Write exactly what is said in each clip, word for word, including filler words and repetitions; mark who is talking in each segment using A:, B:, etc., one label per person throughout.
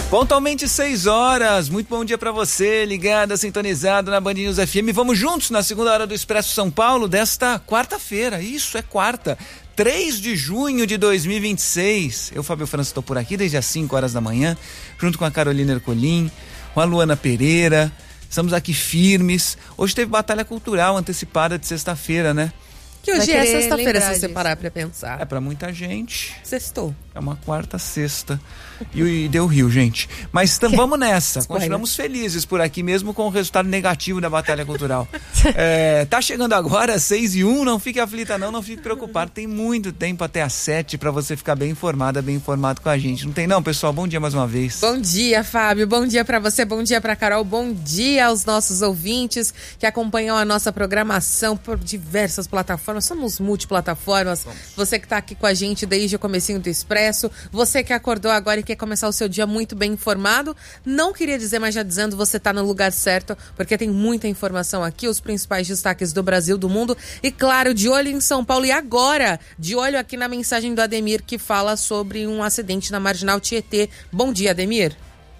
A: Pontualmente seis horas, muito bom dia pra você, ligada, sintonizado na Band News F M. Vamos juntos na segunda hora do Expresso São Paulo desta quarta-feira, isso é quarta, três de junho de dois mil e vinte e seis. Eu, Fábio França, estou por aqui desde as cinco horas da manhã, junto com a Carolina Ercolim, com a Luana Pereira, estamos aqui firmes. Hoje teve batalha cultural antecipada de sexta-feira, né?
B: Que hoje é sexta-feira, se você parar pra pensar.
A: É pra muita gente.
B: Sextou.
A: É uma quarta, sexta. E, e deu Rio, gente. Mas tam, vamos nessa. Continuamos felizes por aqui, mesmo com o resultado negativo da Batalha Cultural. é, tá chegando agora, seis e um. Não fique aflita, não. Não fique preocupado. Tem muito tempo até às sete pra você ficar bem informada, bem informado com a gente. Não tem, não, pessoal? Bom dia mais uma vez.
B: Bom dia, Fábio. Bom dia pra você. Bom dia pra Carol. Bom dia aos nossos ouvintes que acompanham a nossa programação por diversas plataformas. Somos multiplataformas. Vamos. Você que tá aqui com a gente desde o comecinho do Expresso. Você que acordou agora e quer começar o seu dia muito bem informado. Não queria dizer, mas já dizendo, você tá no lugar certo, porque tem muita informação aqui, os principais destaques do Brasil, do mundo e, claro, de olho em São Paulo. E agora, de olho aqui na mensagem do Ademir, que fala sobre um acidente na Marginal Tietê. Bom dia, Ademir.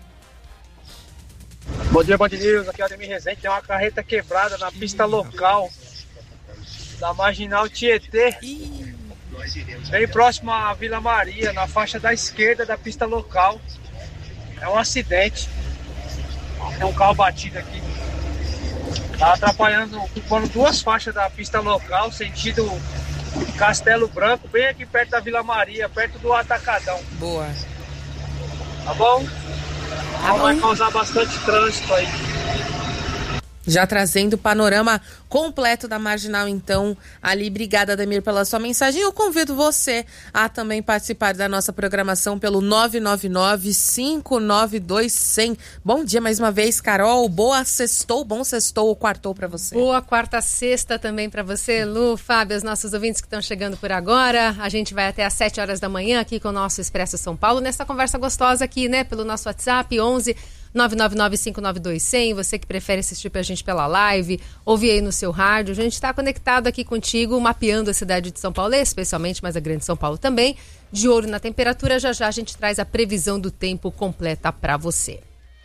C: Bom dia, Band News. Aqui é o Ademir Rezende. Tem uma carreta quebrada na pista local da Marginal Tietê. Ih. Bem próximo à Vila Maria, na faixa da esquerda da pista local. É um acidente. Tem um carro batido aqui. Tá atrapalhando, ocupando duas faixas da pista local, sentido Castelo Branco, bem aqui perto da Vila Maria, perto do Atacadão.
B: Boa.
C: Tá bom?
B: Tá bom.
C: Vai causar bastante trânsito aí.
B: Já trazendo o panorama completo da Marginal, então, ali. Obrigada, Ademir, pela sua mensagem. Eu convido você a também participar da nossa programação pelo nove nove nove, cinco nove dois, zero zero. Bom dia mais uma vez, Carol. Boa sextou, bom sextou ou quartou pra você.
D: Boa quarta sexta também pra você, Lu, Fábio, os nossos ouvintes que estão chegando por agora. A gente vai até às sete horas da manhã aqui com o nosso Expresso São Paulo, nessa conversa gostosa aqui, né, pelo nosso WhatsApp, onze nove nove nove, cinco nove dois, zero zero. Você que prefere assistir pra gente pela live, ouvir aí no seu rádio. A gente está conectado aqui contigo, mapeando a cidade de São Paulo, especialmente, mas a grande São Paulo também. De olho na temperatura, já já a gente traz a previsão do tempo completa para você.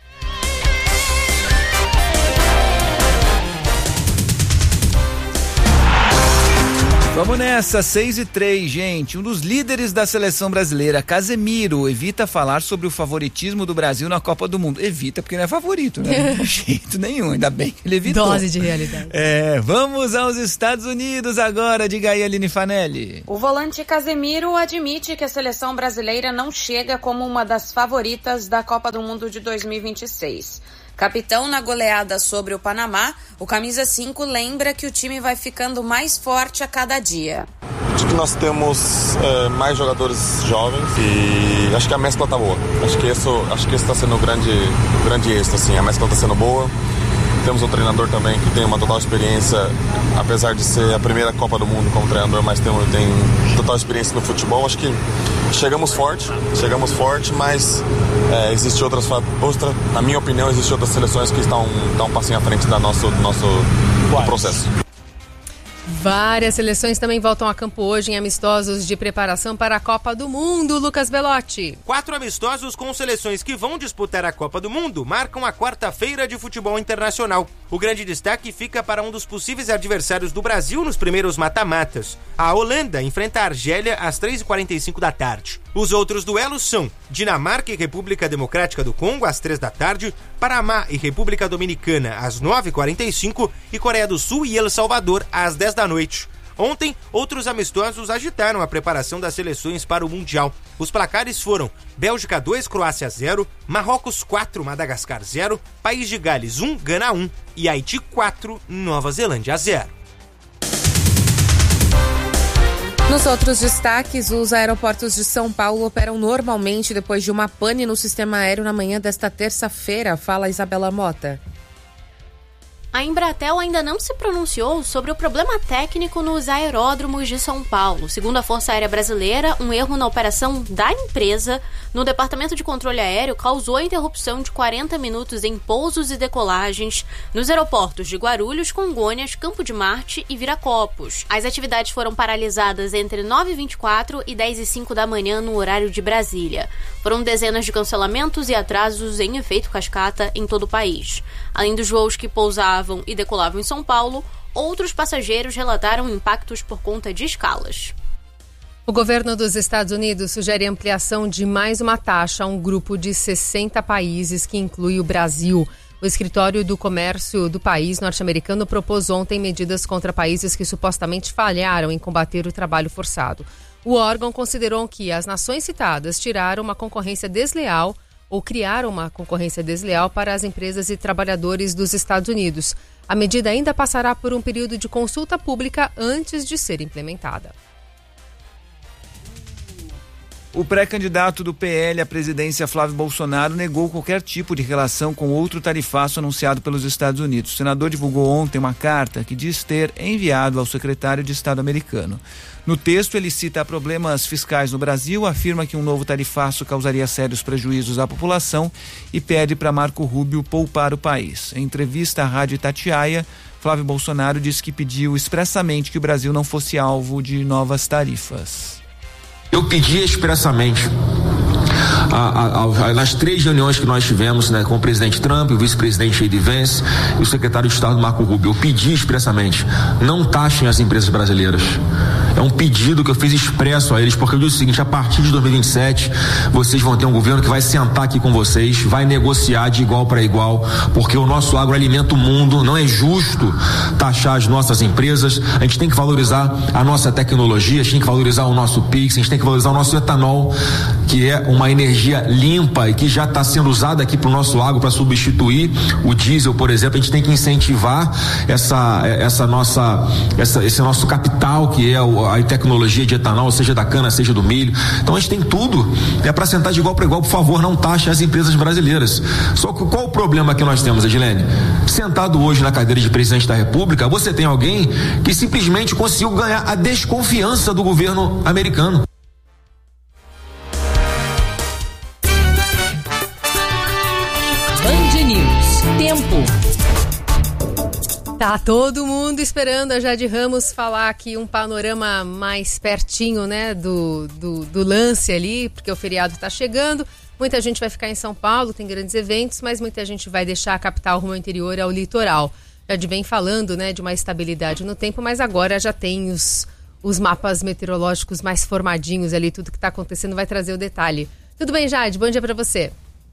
A: Vamos nessa, seis e três, gente. Um dos líderes da seleção brasileira, Casemiro, evita falar sobre o favoritismo do Brasil na Copa do Mundo. Evita porque não é favorito, né? De jeito nenhum, ainda bem que ele evitou.
D: Dose de realidade.
A: É, vamos aos Estados Unidos agora, diga aí, Aline Fanelli.
E: O volante Casemiro admite que a seleção brasileira não chega como uma das favoritas da Copa do Mundo de dois mil e vinte e seis. Capitão na goleada sobre o Panamá, o camisa cinco lembra que o time vai ficando mais forte a cada dia.
F: Acho que nós temos é, mais jogadores jovens e acho que a mescla tá boa. Acho que isso acho que está sendo o grande, o grande êxito, assim. A mescla está sendo boa. Temos um treinador também que tem uma total experiência, apesar de ser a primeira Copa do Mundo como treinador, mas tem, tem total experiência no futebol. Acho que chegamos forte, chegamos forte, mas é, existe outras, outra, na minha opinião, existe outras seleções que estão, estão um passinho à frente do nosso, do nosso do processo.
D: Várias seleções também voltam a campo hoje em amistosos de preparação para a Copa do Mundo. Lucas Belotti.
G: Quatro amistosos com seleções que vão disputar a Copa do Mundo marcam a quarta-feira de futebol internacional. O grande destaque fica para um dos possíveis adversários do Brasil nos primeiros mata-matas. A Holanda enfrenta a Argélia às três e quarenta e cinco da tarde. Os outros duelos são Dinamarca e República Democrática do Congo às três da tarde, Panamá e República Dominicana às nove e quarenta e cinco e Coreia do Sul e El Salvador às dez da noite. Ontem, outros amistosos agitaram a preparação das seleções para o Mundial. Os placares foram Bélgica dois, Croácia zero, Marrocos quatro, Madagascar zero, País de Gales um, Gana um e Haiti quatro, Nova Zelândia zero.
B: Nos outros destaques, os aeroportos de São Paulo operam normalmente depois de uma pane no sistema aéreo na manhã desta terça-feira. Fala, Isabela Mota.
H: A Embratel ainda não se pronunciou sobre o problema técnico nos aeródromos de São Paulo. Segundo a Força Aérea Brasileira, um erro na operação da empresa no Departamento de Controle Aéreo causou a interrupção de quarenta minutos em pousos e decolagens nos aeroportos de Guarulhos, Congonhas, Campo de Marte e Viracopos. As atividades foram paralisadas entre nove e vinte e quatro e dez e cinco da manhã no horário de Brasília. Foram dezenas de cancelamentos e atrasos em efeito cascata em todo o país. Além dos voos que pousavam e decolavam em São Paulo, outros passageiros relataram impactos por conta de escalas.
D: O governo dos Estados Unidos sugere ampliação de mais uma taxa a um grupo de sessenta países que inclui o Brasil. O escritório do comércio do país norte-americano propôs ontem medidas contra países que supostamente falharam em combater o trabalho forçado. O órgão considerou que as nações citadas tiraram uma concorrência desleal ou criaram uma concorrência desleal para as empresas e trabalhadores dos Estados Unidos. A medida ainda passará por um período de consulta pública antes de ser implementada.
A: O pré-candidato do P L à presidência, Flávio Bolsonaro, negou qualquer tipo de relação com outro tarifaço anunciado pelos Estados Unidos. O senador divulgou ontem uma carta que diz ter enviado ao secretário de Estado americano. No texto, ele cita problemas fiscais no Brasil, afirma que um novo tarifaço causaria sérios prejuízos à população e pede para Marco Rubio poupar o país. Em entrevista à Rádio Itatiaia, Flávio Bolsonaro disse que pediu expressamente que o Brasil não fosse alvo de novas tarifas.
I: Eu pedi expressamente, a, a, a, nas três reuniões que nós tivemos, né, com o presidente Trump, o vice-presidente J D Vance e o secretário de Estado Marco Rubio, eu pedi expressamente, não taxem as empresas brasileiras. É um pedido que eu fiz expresso a eles, porque eu disse o seguinte: a partir de dois mil e vinte e sete, vocês vão ter um governo que vai sentar aqui com vocês, vai negociar de igual para igual, porque o nosso agro alimenta o mundo, não é justo taxar as nossas empresas. A gente tem que valorizar a nossa tecnologia, a gente tem que valorizar o nosso Pix, a gente tem que valorizar o nosso etanol, que é uma energia limpa e que já está sendo usada aqui para o nosso agro para substituir o diesel, por exemplo. A gente tem que incentivar essa, essa nossa, essa, esse nosso capital, que é o a tecnologia de etanol, seja da cana, seja do milho. Então a gente tem tudo, é para sentar de igual para igual. Por favor, não taxe as empresas brasileiras. Só que qual o problema que nós temos, Edilene? Sentado hoje na cadeira de presidente da República, você tem alguém que simplesmente conseguiu ganhar a desconfiança do governo americano.
B: Band News. Tempo.
D: Tá todo mundo esperando a Jade Ramos falar aqui um panorama mais pertinho, né, do, do, do lance ali, porque o feriado tá chegando. Muita gente vai ficar em São Paulo, tem grandes eventos, mas muita gente vai deixar a capital rumo ao interior, ao litoral. Jade vem falando, né, de uma estabilidade no tempo, mas agora já tem os, os mapas meteorológicos mais formadinhos ali, tudo que tá acontecendo vai trazer o detalhe. Tudo bem, Jade? Bom dia pra você.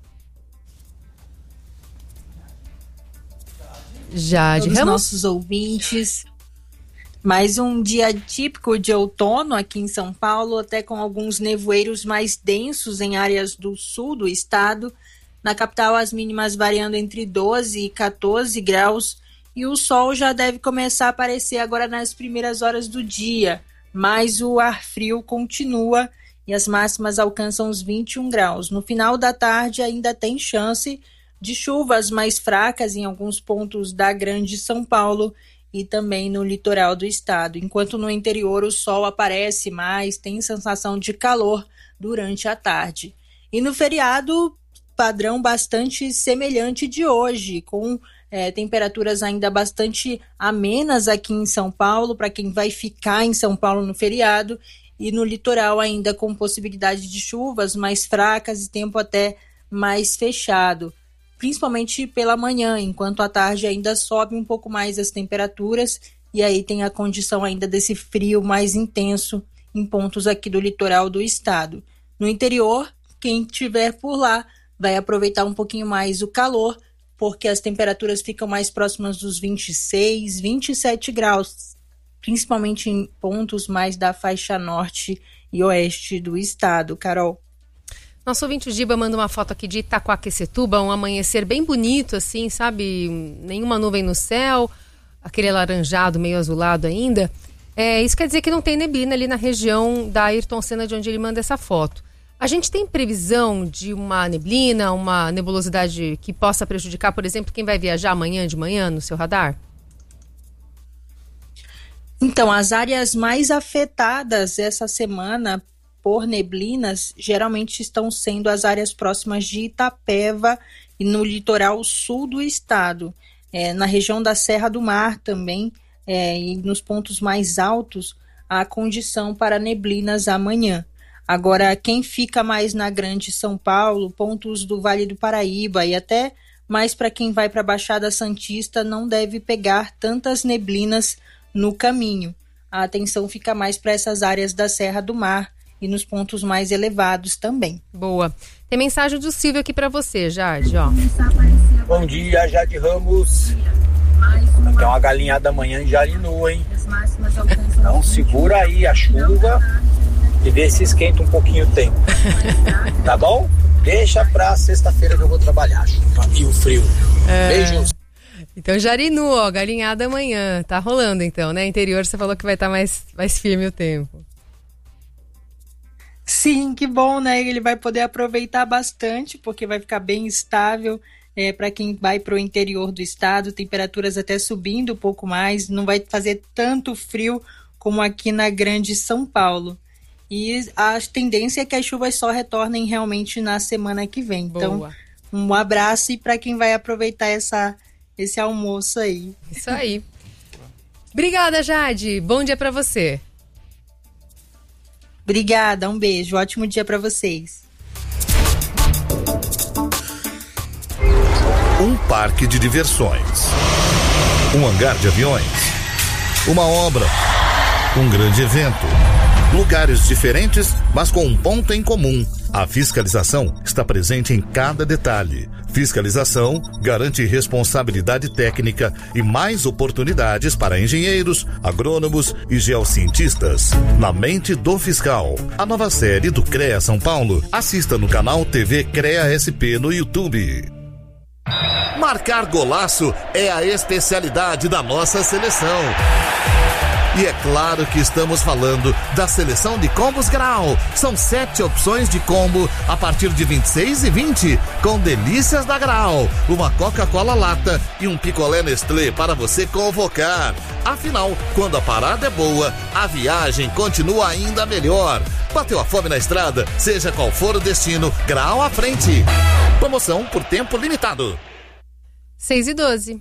D: Jade
J: Todos
D: Ramos.
J: Nossos ouvintes. Mais um dia típico de outono aqui em São Paulo, até com alguns nevoeiros mais densos em áreas do sul do estado. Na capital, as mínimas variando entre doze e quatorze graus e o sol já deve começar a aparecer agora nas primeiras horas do dia, mas o ar frio continua e as máximas alcançam os vinte e um graus. No final da tarde ainda tem chance de chuvas mais fracas em alguns pontos da Grande São Paulo e também no litoral do estado, enquanto no interior o sol aparece mais, tem sensação de calor durante a tarde. E no feriado, padrão bastante semelhante de hoje, com é, temperaturas ainda bastante amenas aqui em São Paulo, para quem vai ficar em São Paulo no feriado, e no litoral ainda com possibilidade de chuvas mais fracas e tempo até mais fechado, principalmente pela manhã, enquanto à tarde ainda sobe um pouco mais as temperaturas e aí tem a condição ainda desse frio mais intenso em pontos aqui do litoral do estado. No interior, quem estiver por lá vai aproveitar um pouquinho mais o calor, porque as temperaturas ficam mais próximas dos vinte e seis, vinte e sete graus, principalmente em pontos mais da faixa norte e oeste do estado. Carol.
D: Nosso ouvinte Giba manda uma foto aqui de Itaquaquecetuba, um amanhecer bem bonito, assim, sabe? Nenhuma nuvem no céu, aquele alaranjado, meio azulado ainda. É, isso quer dizer que não tem neblina ali na região da Ayrton Senna, de onde ele manda essa foto. A gente tem previsão de uma neblina, uma nebulosidade que possa prejudicar, por exemplo, quem vai viajar amanhã de manhã no seu radar?
J: Então, as áreas mais afetadas essa semana por neblinas geralmente estão sendo as áreas próximas de Itapeva e no litoral sul do estado, é, na região da Serra do Mar também, é, e nos pontos mais altos, há condição para neblinas amanhã. Agora, quem fica mais na Grande São Paulo, pontos do Vale do Paraíba e até mais para quem vai para a Baixada Santista, não deve pegar tantas neblinas no caminho. A atenção fica mais para essas áreas da Serra do Mar e nos pontos mais elevados também.
D: Boa. Tem mensagem do Silvio aqui para você, Jade, ó.
K: Bom dia, Jade Ramos. Aqui é uma galinhada amanhã em Jarinu, hein? Então segura aí a chuva e vê se esquenta um pouquinho o tempo. Tá bom? Deixa pra sexta-feira que eu vou trabalhar. Chuva e o frio. É... Beijos.
D: Então, Jarinu, ó, galinhada amanhã. Tá rolando então, né? Interior você falou que vai estar tá mais, mais firme o tempo.
J: Sim, que bom, né? Ele vai poder aproveitar bastante, porque vai ficar bem estável. É, para quem vai para o interior do estado, temperaturas até subindo um pouco mais, não vai fazer tanto frio como aqui na Grande São Paulo. E a tendência é que as chuvas só retornem realmente na semana que vem.
D: Boa.
J: Então, um abraço e para quem vai aproveitar essa, esse almoço aí.
D: Isso aí. Obrigada, Jade. Bom dia para você.
J: Obrigada, um beijo. Ótimo dia para vocês.
L: Um parque de diversões, um hangar de aviões, uma obra, um grande evento, lugares diferentes, mas com um ponto em comum. A fiscalização está presente em cada detalhe. Fiscalização garante responsabilidade técnica e mais oportunidades para engenheiros, agrônomos e geocientistas. Na mente do fiscal, a nova série do CREA São Paulo. Assista no canal T V CREA S P no YouTube. Marcar golaço é a especialidade da nossa seleção. E é claro que estamos falando da seleção de combos Grau. São sete opções de combo a partir de vinte e seis e vinte, com delícias da Grau, uma Coca-Cola lata e um picolé Nestlé para você convocar. Afinal, quando a parada é boa, a viagem continua ainda melhor. Bateu a fome na estrada? Seja qual for o destino, Grau à frente. Promoção por tempo limitado.
D: seis e doze.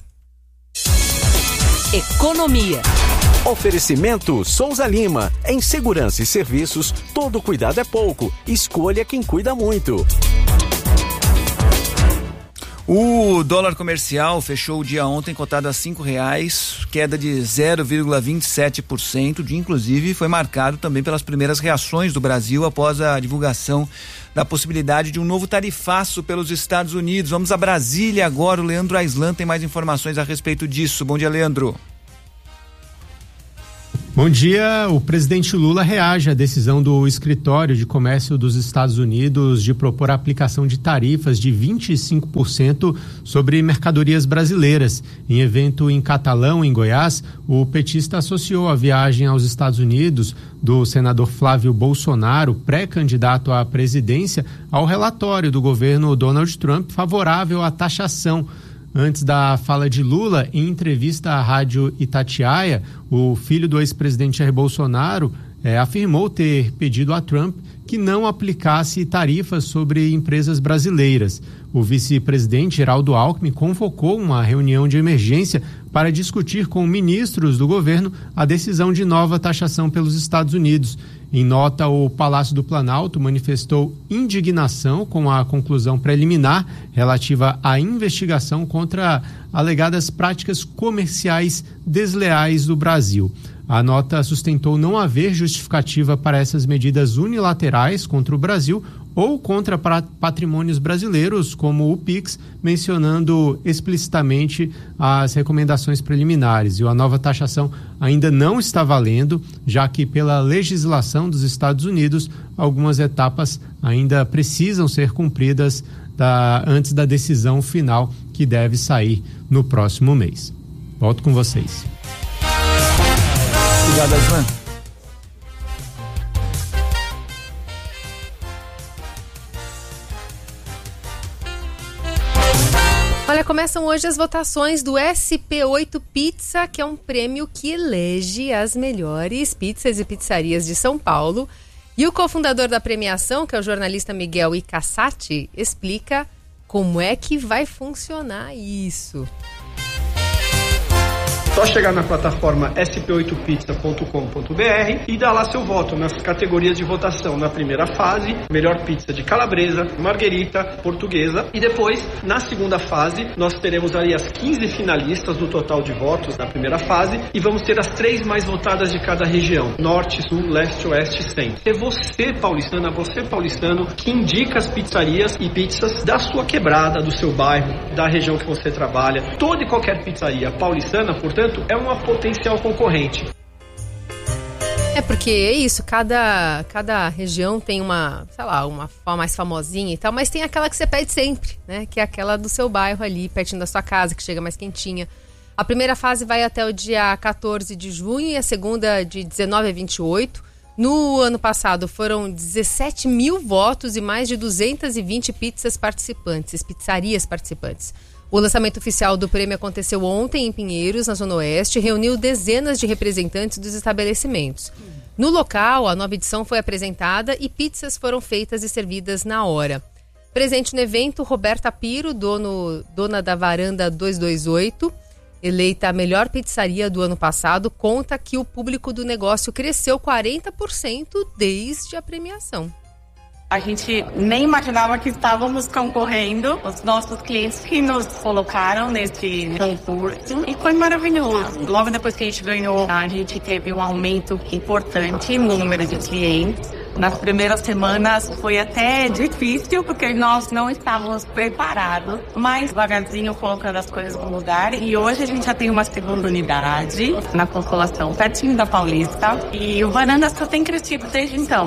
M: Economia. Oferecimento Souza Lima. Em segurança e serviços, todo cuidado é pouco. Escolha quem cuida muito.
A: O dólar comercial fechou o dia ontem cotado a cinco reais, queda de zero vírgula vinte e sete por cento. O dia, inclusive, foi marcado também pelas primeiras reações do Brasil após a divulgação da possibilidade de um novo tarifaço pelos Estados Unidos. Vamos a Brasília agora. O Leandro Aislan tem mais informações a respeito disso. Bom dia, Leandro.
N: Bom dia. O presidente Lula reage à decisão do Escritório de Comércio dos Estados Unidos de propor a aplicação de tarifas de vinte e cinco por cento sobre mercadorias brasileiras. Em evento em Catalão, em Goiás, o petista associou a viagem aos Estados Unidos do senador Flávio Bolsonaro, pré-candidato à presidência, ao relatório do governo Donald Trump favorável à taxação. Antes da fala de Lula, em entrevista à rádio Itatiaia, o filho do ex-presidente Jair Bolsonaro eh, afirmou ter pedido a Trump que não aplicasse tarifas sobre empresas brasileiras. O vice-presidente Geraldo Alckmin convocou uma reunião de emergência para discutir com ministros do governo a decisão de nova taxação pelos Estados Unidos. Em nota, o Palácio do Planalto manifestou indignação com a conclusão preliminar relativa à investigação contra alegadas práticas comerciais desleais do Brasil. A nota sustentou não haver justificativa para essas medidas unilaterais contra o Brasil ou contra patrimônios brasileiros, como o Pix, mencionando explicitamente as recomendações preliminares. E a nova taxação ainda não está valendo, já que pela legislação dos Estados Unidos, algumas etapas ainda precisam ser cumpridas da, antes da decisão final, que deve sair no próximo mês. Volto com vocês.
A: Obrigado, Aslan.
D: Olha, começam hoje as votações do S P oito Pizza, que é um prêmio que elege as melhores pizzas e pizzarias de São Paulo. E o cofundador da premiação, que é o jornalista Miguel Icassati, explica como é que vai funcionar isso.
O: Só chegar na plataforma s p oito pizza ponto com ponto b r e dar lá seu voto nas categorias de votação. Na primeira fase, melhor pizza de calabresa, marguerita, portuguesa. E depois, na segunda fase, nós teremos ali as quinze finalistas do total de votos na primeira fase e vamos ter as três mais votadas de cada região: norte, sul, leste, oeste e centro. É você, paulistana, você, paulistano, que indica as pizzarias e pizzas da sua quebrada, do seu bairro, da região que você trabalha. Toda e qualquer pizzaria paulistana, portanto, é uma potencial concorrente.
D: É porque é isso, cada, cada região tem uma, sei lá, uma mais famosinha e tal, mas tem aquela que você pede sempre, né? Que é aquela do seu bairro ali, pertinho da sua casa, que chega mais quentinha. A primeira fase vai até o dia quatorze de junho e a segunda de dezenove a vinte e oito. No ano passado foram dezessete mil votos e mais de duzentas e vinte pizzas participantes, pizzarias participantes. O lançamento oficial do prêmio aconteceu ontem em Pinheiros, na Zona Oeste, e reuniu dezenas de representantes dos estabelecimentos. No local, a nova edição foi apresentada e pizzas foram feitas e servidas na hora. Presente no evento, Roberta Piro, dono, dona da Varanda duzentos e vinte e oito, eleita a melhor pizzaria do ano passado, conta que o público do negócio cresceu quarenta por cento desde a premiação.
P: A gente nem imaginava que estávamos concorrendo, os nossos clientes que nos colocaram nesse concurso e foi maravilhoso. Logo depois que a gente ganhou, a gente teve um aumento importante no número de clientes. Nas primeiras semanas foi até difícil porque nós não estávamos preparados, mas devagarzinho colocando as coisas no lugar. E hoje a gente já tem uma segunda unidade na Consolação, pertinho da Paulista, e o Varanda só tem crescido desde então.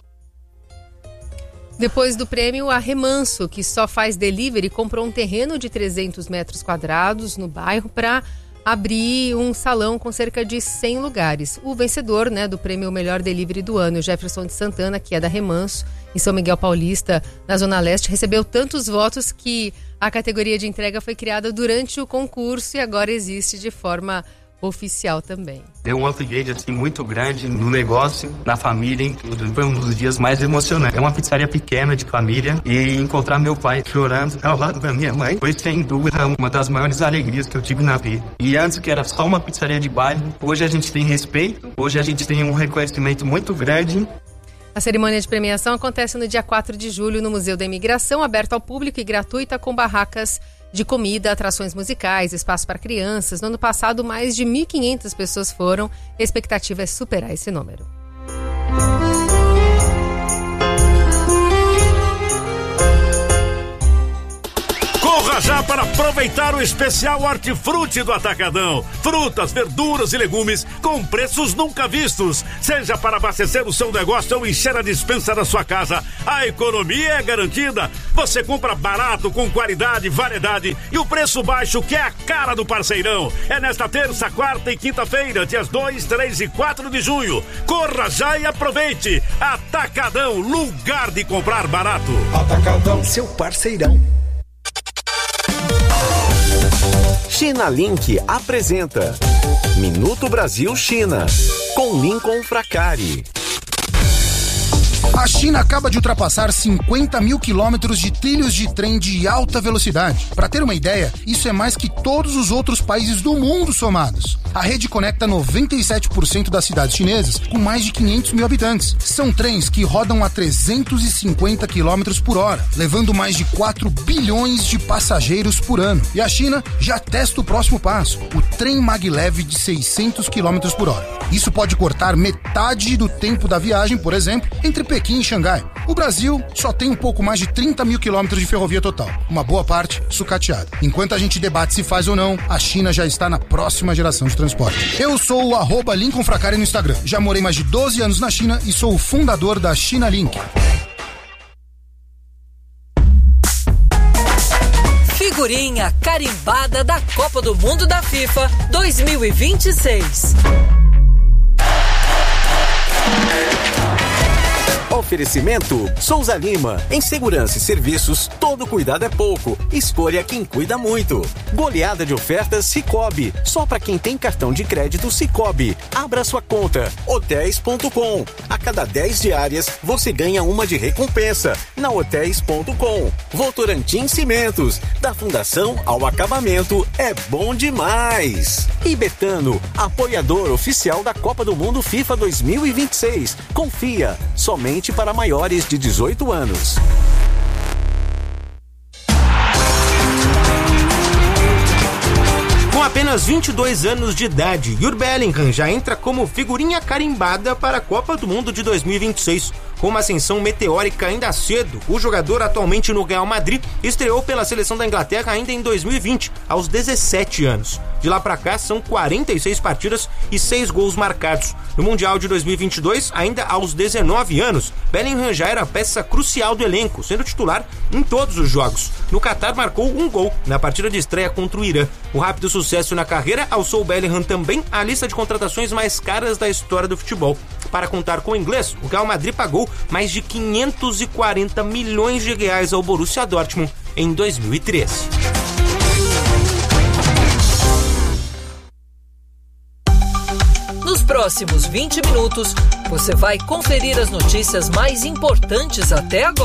D: Depois do prêmio, a Remanso, que só faz delivery, comprou um terreno de trezentos metros quadrados no bairro para abrir um salão com cerca de cem lugares. O vencedor, né, do prêmio Melhor Delivery do ano, Jefferson de Santana, que é da Remanso, em São Miguel Paulista, na Zona Leste, recebeu tantos votos que a categoria de entrega foi criada durante o concurso e agora existe de forma oficial também.
Q: Deu um upgrade assim muito grande no negócio, na família, em tudo. Foi um dos dias mais emocionantes. É uma pizzaria pequena de família e encontrar meu pai chorando ao lado da minha mãe foi sem dúvida uma das maiores alegrias que eu tive na vida. E antes que era só uma pizzaria de bairro, hoje a gente tem respeito, hoje a gente tem um reconhecimento muito grande.
D: A cerimônia de premiação acontece no dia quatro de julho no Museu da Imigração, aberto ao público e gratuita, com barracas de comida, atrações musicais, espaço para crianças. No ano passado, mais de mil e quinhentas pessoas foram. A expectativa é superar esse número.
R: Corra já para aproveitar o especial Hortifruti do Atacadão. Frutas, verduras e legumes com preços nunca vistos. Seja para abastecer o seu negócio ou encher a despensa da sua casa, a economia é garantida. Você compra barato, com qualidade, variedade e o preço baixo, que é a cara do parceirão. É nesta terça, quarta e quinta-feira, dias dois, três e quatro de junho. Corra já e aproveite. Atacadão, lugar de comprar barato.
S: Atacadão, seu parceirão.
M: China Link apresenta Minuto Brasil China, com Lincoln Fracari.
T: A China acaba de ultrapassar cinquenta mil quilômetros de trilhos de trem de alta velocidade. Para ter uma ideia, isso é mais que todos os outros países do mundo somados. A rede conecta noventa e sete por cento das cidades chinesas, com mais de quinhentos mil habitantes. São trens que rodam a trezentos e cinquenta quilômetros por hora, levando mais de quatro bilhões de passageiros por ano. E a China já testa o próximo passo, o trem maglev de seiscentos quilômetros por hora. Isso pode cortar metade do tempo da viagem, por exemplo, entre Pequim e Xangai. O Brasil só tem um pouco mais de trinta mil quilômetros de ferrovia total, uma boa parte sucateada. Enquanto a gente debate se faz ou não, a China já está na próxima geração de transporte. Eu sou o arroba Lincoln Fracari no Instagram. Já morei mais de doze anos na China e sou o fundador da China Link.
U: Figurinha carimbada da Copa do Mundo da FIFA dois mil e vinte e seis.
M: Oferecimento Souza Lima. Em segurança e serviços, todo cuidado é pouco. Escolha quem cuida muito. Goleada de ofertas Sicoob. Só para quem tem cartão de crédito Sicoob. Abra sua conta. hotéis ponto com. A cada dez diárias, você ganha uma de recompensa. Na hotéis ponto com. Votorantim Cimentos. Da fundação ao acabamento, é bom demais. E Betano, apoiador oficial da Copa do Mundo FIFA dois mil e vinte e seis. Confia, somente para maiores de dezoito anos.
G: Com apenas vinte e dois anos de idade, Jude Bellingham já entra como figurinha carimbada para a Copa do Mundo de dois mil e vinte e seis. Com uma ascensão meteórica ainda cedo, o jogador atualmente no Real Madrid estreou pela seleção da Inglaterra ainda em dois mil e vinte, aos dezessete anos. De lá pra cá são quarenta e seis partidas e seis gols marcados. No Mundial de dois mil e vinte e dois, ainda aos dezenove anos, Bellingham já era peça crucial do elenco, sendo titular em todos os jogos. No Catar marcou um gol na partida de estreia contra o Irã. O rápido sucesso na carreira alçou Bellingham também à lista de contratações mais caras da história do futebol. Para contar com o inglês, o Real Madrid pagou mais de quinhentos e quarenta milhões de reais ao Borussia Dortmund em dois mil e treze.
U: Nos próximos vinte minutos, você vai conferir as notícias mais importantes até agora.